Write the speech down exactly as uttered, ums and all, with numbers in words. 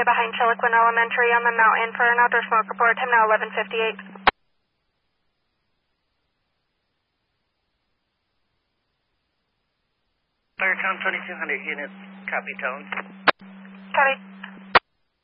area behind Chiloquin Elementary on the mountain for an outdoor smoke report. Time now eleven fifty-eight. Firetown twenty-two hundred units, copy tone. Copy.